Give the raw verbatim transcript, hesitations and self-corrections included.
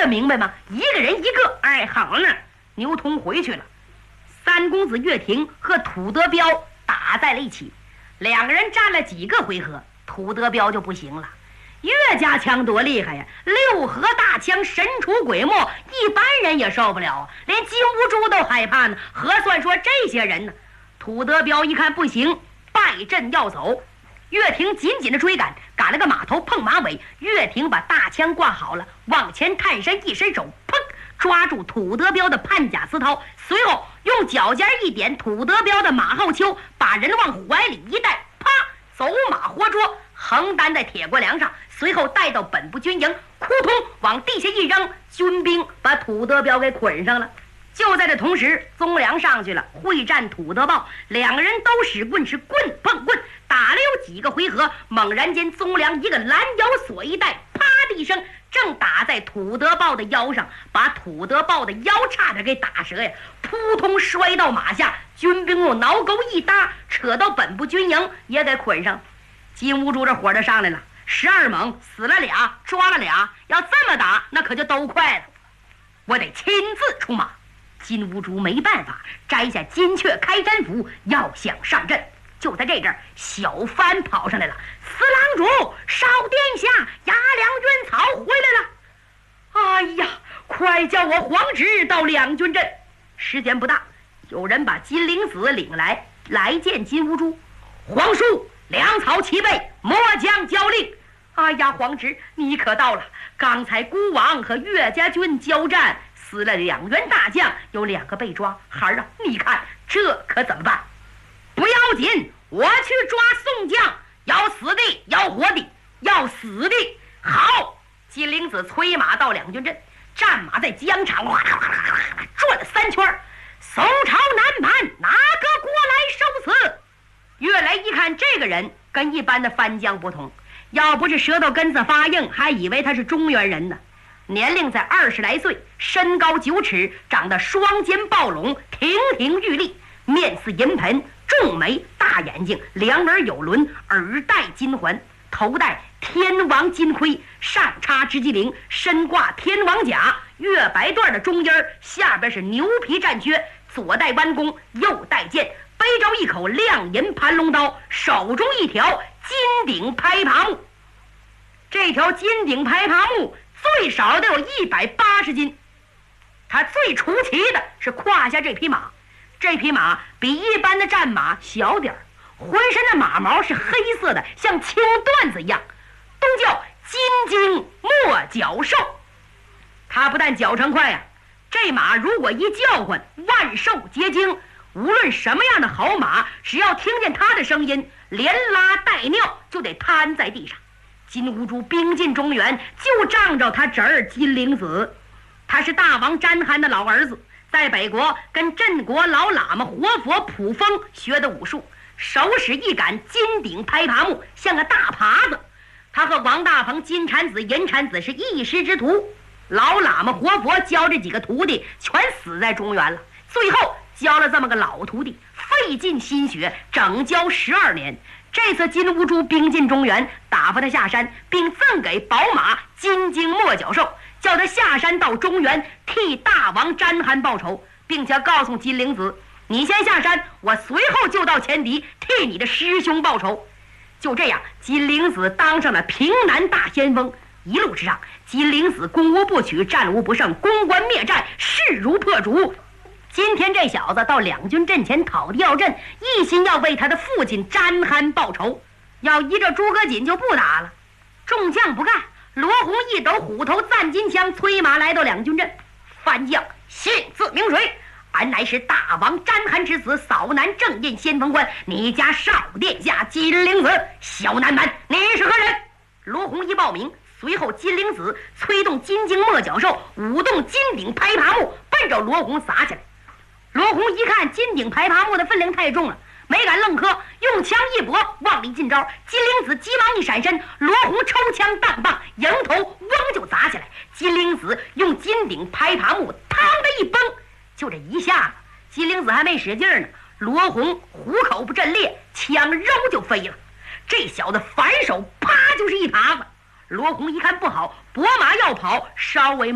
明白吗？一个人一个。哎，好了，牛通回去了。三公子岳霆和土德彪打在了一起，两个人战了几个回合，土德彪就不行了。岳家枪多厉害呀，六合大枪神出鬼没，一般人也受不了，连金兀术都害怕呢，何算说这些人呢？土德彪一看不行，败阵要走。岳霆紧紧的追赶，赶了个马头碰马尾。岳霆把大枪挂好了，往前探身，一伸手，砰，抓住土德彪的判甲丝绦，随后用脚尖一点土德彪的马后丘，把人往怀里一带，啪，走马活捉，横担在铁锅梁上，随后带到本部军营，扑通往地下一扔，军兵把土德彪给捆上了。就在这同时，宗良上去了会战土德豹，两个人都使棍，是棍碰棍，打了有几个回合，猛然间宗良一个拦腰锁一带，啪的一声，正打在土德豹的腰上，把土德豹的腰差点给打折呀，扑通摔到马下，军兵用挠钩一搭，扯到本部军营也给捆上。金兀术这火就上来了，十二猛死了俩，抓了俩，要这么打那可就都快了，我得亲自出马。金兀术没办法，摘下金雀开山斧，要想上阵。就在这阵儿，小帆跑上来了：“四郎主，少殿下押两军草回来了。”哎呀，快叫我皇侄到两军阵。时间不大，有人把金陵子领来，来见金兀术。皇叔，粮草齐备，末将交令。哎呀，皇侄，你可到了。刚才孤王和岳家军交战，死了两员大将，有两个被抓。孩儿啊，你看这可怎么办？不要紧，我去抓宋将，要死的，要活的，要死的。好，金陵子催马到两军阵，战马在疆场哗啦哗啦哗啦转了三圈。宋朝南蛮，哪个过来受死？岳来一看，这个人跟一般的番将不同，要不是舌头根子发硬，还以为他是中原人呢。年龄在二十来岁，身高九尺，长得双肩暴拢，亭亭玉立，面似银盆，重眉大眼睛，两耳有轮，耳戴金环，头戴天王金盔，上插织机灵，身挂天王甲，月白缎的中衣儿，下边是牛皮战靴，左戴弯弓，右戴剑，背着一口亮银盘龙刀，手中一条金顶拍爬木。这条金顶拍爬木最少得有一百八十斤。他最出奇的是胯下这匹马，这匹马比一般的战马小点儿，浑身的马毛是黑色的，像青缎子一样，都叫金睛莫角兽。他不但脚程快呀、啊，这马如果一叫唤，万兽皆惊。无论什么样的好马，只要听见他的声音，连拉带尿就得瘫在地上。金兀术兵进中原，就仗着他侄儿金陵子，他是大王詹憨的老儿子，在北国跟镇国老喇嘛活佛普风学的武术，手使一杆金顶拍爬木，像个大耙子。他和王大鹏、金蝉子、银蝉子是一师之徒，老喇嘛活佛教这几个徒弟全死在中原了，最后教了这么个老徒弟，费尽心血整教十二年。这次金兀术兵进中原，打发他下山，并赠给宝马金睛莫角兽，叫他下山到中原替大王詹憨报仇，并且告诉金陵子，你先下山，我随后就到前敌替你的师兄报仇。就这样，金陵子当上了平南大先锋。一路之上，金陵子攻无不取，战无不胜，攻关灭寨，势如破竹。今天这小子到两军阵前讨地要阵，一心要为他的父亲詹憨报仇。要依着诸葛瑾就不打了。众将不干，罗洪一抖虎头赞金枪，催马来到两军阵。番将姓字名谁？俺乃是大王詹憨之子，扫南正印先锋官，你家少殿下金陵子。小南蛮，你是何人？罗洪一报名，随后金陵子催动金睛莫角兽，舞动金顶拍爬木，奔着罗洪撒起来。罗洪一看金顶拍爬木的分量太重了，没敢愣磕，用枪一搏，往里进招。金陵子急忙一闪身，罗洪抽枪当棒，迎头嗡就砸起来。金陵子用金顶拍爬木，嘡的一崩，就这一下子，金陵子还没使劲呢，罗洪虎口不震裂，枪肉就飞了。这小子反手啪就是一耙子。罗洪一看不好，拨马要跑，稍微